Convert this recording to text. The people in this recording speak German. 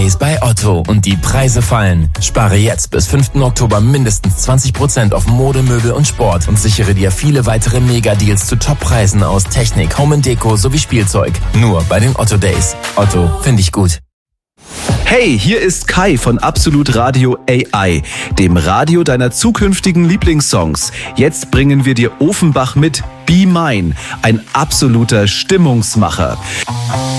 Days bei Otto und die Preise fallen. Spare jetzt bis 5. Oktober mindestens 20% auf Mode, Möbel und Sport und sichere dir viele weitere Mega-Deals zu Top-Preisen aus Technik, Home & Deko sowie Spielzeug. Nur bei den Otto Days. Otto, finde ich gut. Hey, hier ist Kai von Absolut Radio AI, dem Radio deiner zukünftigen Lieblingssongs. Jetzt bringen wir dir Ofenbach mit Be Mine, ein absoluter Stimmungsmacher.